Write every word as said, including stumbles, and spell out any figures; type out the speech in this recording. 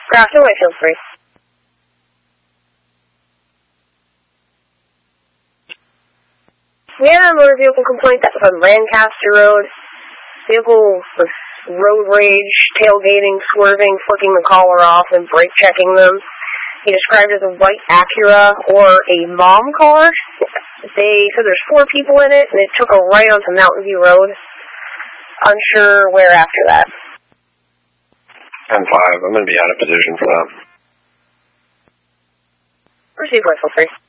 Grafton Way, feel free. We had a motor vehicle complaint that was on Lancaster Road. Vehicle was road rage, tailgating, swerving, flicking the collar off, and brake checking them. He described it as a white Acura or a mom car. They said there's four people in it, and it took a right onto Mountain View Road. Unsure where after that. ten five. I'm going to be out of position for that. Proceed, whistle free.